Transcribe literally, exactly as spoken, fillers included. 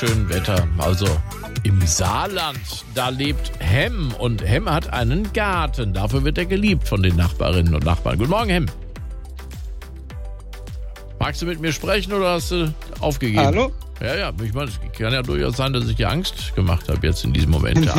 schönen Wetter. Also im Saarland, da lebt Hem und Hem hat einen Garten. Dafür wird er geliebt von den Nachbarinnen und Nachbarn. Guten Morgen, Hem. Magst du mit mir sprechen oder hast du aufgegeben? Hallo? Ja, ja, ich meine, es kann ja durchaus sein, dass ich dir Angst gemacht habe jetzt in diesem Moment.